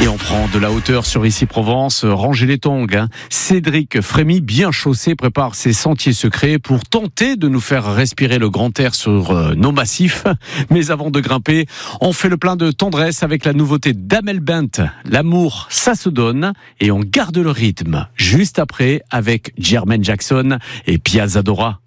Et on prend de la hauteur sur Issy-Provence, rangez les tongs. Cédric Frémy, bien chaussé, prépare ses sentiers secrets pour tenter de nous faire respirer le grand air sur nos massifs. Mais avant de grimper, on fait le plein de tendresse avec la nouveauté d'Amel Bent. L'amour, ça se donne et on garde le rythme. Juste après avec Jermaine Jackson et Piazza Dora.